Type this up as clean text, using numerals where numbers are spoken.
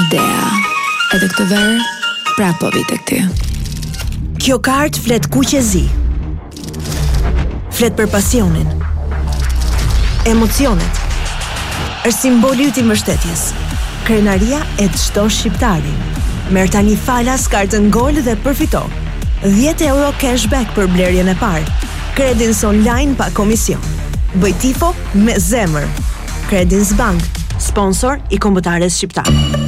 Dea. Edhe këtë verë, prapë po vi tek ty. Kjo kartë flet kuqezi. Flet për pasionin, emocionet. Është simboli yt i mbështetjes. Krenaria e çdo shqiptari. Merr tani falas kartën Gol dhe përfito 10 euro cashback për blerjen e parë. Credins online pa komision. Bëj tifo me zemër. Credins Bank, sponsor i kombëtares shqiptare.